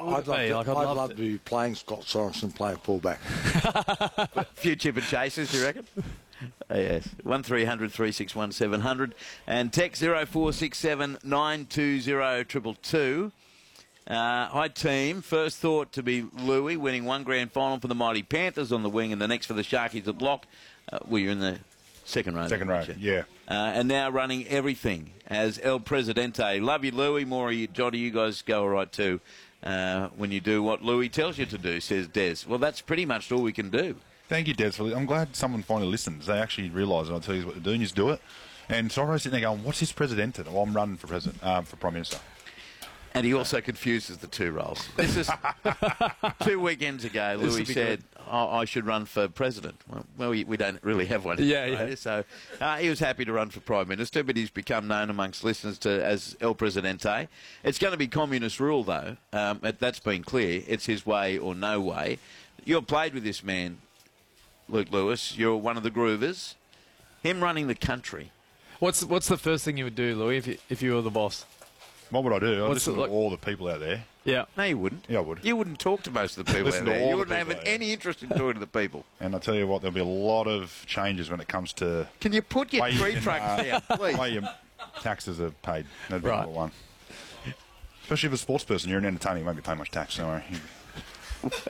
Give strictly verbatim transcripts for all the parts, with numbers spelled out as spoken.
would I'd it love be? to, Like, I'd, I'd love, love to. to be playing Scott Sorensen, playing fullback. A few chip and chasers, do you reckon? Oh, yes. one three hundred three six one seven hundred and text zero four six seven nine two zero two two. Uh, hi, team. First thought to be Louis winning one grand final for the Mighty Panthers on the wing and the next for the Sharkies at lock. Uh, well, you're in the second row. Second then, row, weren't you? yeah. Uh, and now running everything as El Presidente. Love you, Louis. More of you, Johnny. You guys go all right too uh, when you do what Louis tells you to do, says Des. Well, that's pretty much all we can do. Thank you, Des. I'm glad someone finally listens. They actually realise, and I tell you what they're doing, is do it. And Soro's sitting there going, what's his Presidente? Well, I'm running for president, um, for Prime Minister. And he also confuses the two roles. This is two weekends ago. Louis said, oh, "I should run for president." Well, well we, we don't really have one. Yeah, right? yeah. So uh, he was happy to run for prime minister, but he's become known amongst listeners to as El Presidente. It's going to be communist rule, though. Um, that's been clear. It's his way or no way. You've played with this man, Luke Lewis. You're one of the groovers. Him running the country. What's what's the first thing you would do, Louis, if you, if you were the boss? What would I do? I'd What's listen it to like- all the people out there. Yeah. No, you wouldn't. Yeah, I would. You wouldn't talk to most of the people out Listen to there. all You the wouldn't people have out there. any interest in talking to the people. And I tell you what, there'll be a lot of changes when it comes to Can you put your way you tree can, trucks uh, down, please? way your taxes are paid. That'd be Right. number one. Especially if a sports person, you're an entertainer, you won't be paying much tax. Don't worry.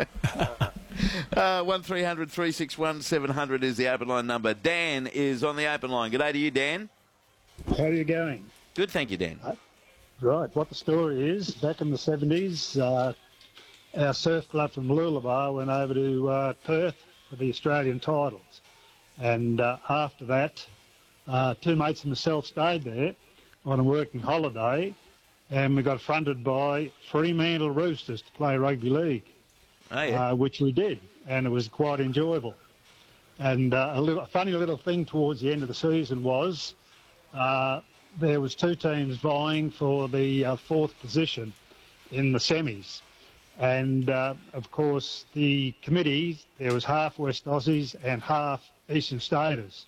Uh, one three hundred three six one seven hundred is the open line number. Dan is on the open line. G'day to you, Dan. How are you going? Good, thank you, Dan. Right, what the story is, back in the seventies, uh, our surf club from Mooloolaba went over to uh, Perth for the Australian titles. And uh, after that, uh, two mates and myself stayed there on a working holiday, and we got fronted by Fremantle Roosters to play rugby league, Oh, yeah. uh, which we did, and it was quite enjoyable. And uh, a, little, a funny little thing towards the end of the season was uh, there was two teams vying for the uh, fourth position in the semis. And, uh, of course, the committee, there was half West Aussies and half Eastern Staters.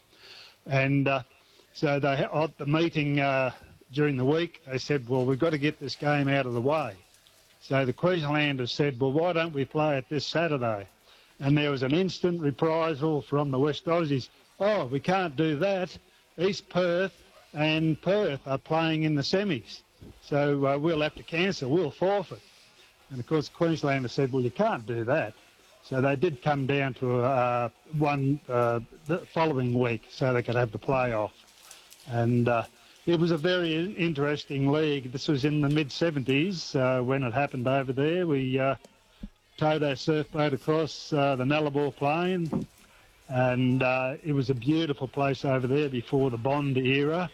And uh, so they at the meeting uh, during the week, they said, well, we've got to get this game out of the way. So the Queenslanders said, well, why don't we play it this Saturday? And there was an instant reprisal from the West Aussies. Oh, we can't do that. East Perth and Perth are playing in the semis. So uh, we'll have to cancel, we'll forfeit. And of course, Queenslanders said, well, you can't do that. So they did come down to uh, one uh, the following week so they could have the play-off. And uh, it was a very interesting league. This was in the mid seventies uh, when it happened over there. We uh, towed our surfboat across uh, the Nullarbor Plain, and uh, it was a beautiful place over there before the Bond era,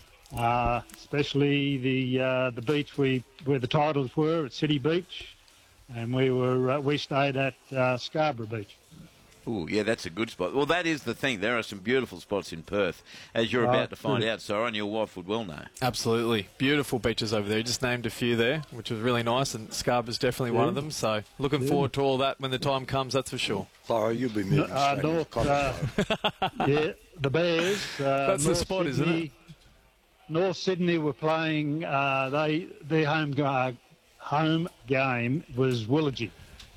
uh, especially the uh, the beach we where the titles were at City Beach, and we were uh, we stayed at uh, Scarborough Beach. Oh, yeah, that's a good spot. Well, that is the thing. There are some beautiful spots in Perth, as you're Oh, about to find good. out, Sora, and your wife would well know. Absolutely. Beautiful beaches over there. You just named a few there, which was really nice, and Scarborough's definitely one of them. So looking Yeah. forward to all that when the time comes, that's for sure. Clara, you'll be moving Uh, straight into North, Cottesloe. uh, yeah, the Bears. Uh, That's the North spot, isn't Sydney, it? North Sydney were playing. Uh, they their home uh, home game was Willagee,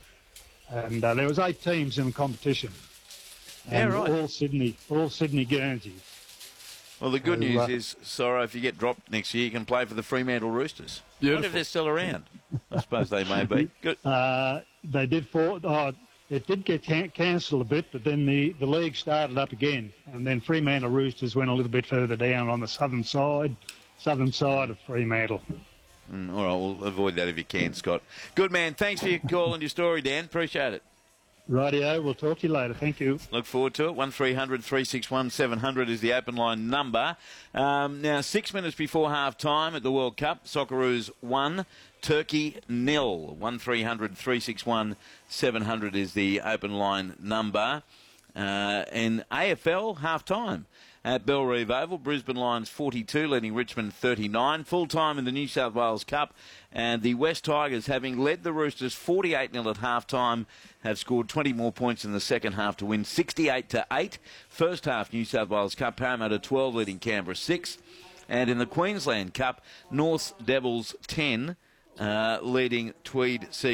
and uh, there was eight teams in the competition. Yeah, And right. all Sydney, all Sydney Guernseys. Well, the good So, news uh, is, Sora, if you get dropped next year, you can play for the Fremantle Roosters. What if Beautiful. they're still around? I suppose they may be. Good. Uh, they did for. Oh, it did get can- cancelled a bit, but then the, the league started up again, and then Fremantle Roosters went a little bit further down on the southern side, southern side of Fremantle. Mm, all right, we'll avoid that if you can, Scott. Good man. Thanks for your call and your story, Dan. Appreciate it. Rightio, we'll talk to you later. Thank you. Look forward to it. one three hundred three six one seven hundred is the open line number. Um, now, six minutes before half time at the World Cup, Socceroos one, Turkey nil. one three hundred three six one seven hundred is the open line number. Uh, in A F L, half time at Bellerive Oval, Brisbane Lions forty-two, leading Richmond thirty-nine. Full time in the New South Wales Cup, and the West Tigers, having led the Roosters forty-eight nil at half time, have scored twenty more points in the second half to win sixty-eight to eight. First half New South Wales Cup, Parramatta twelve, leading Canberra six. And in the Queensland Cup, North Devils ten, uh, leading Tweed Sea.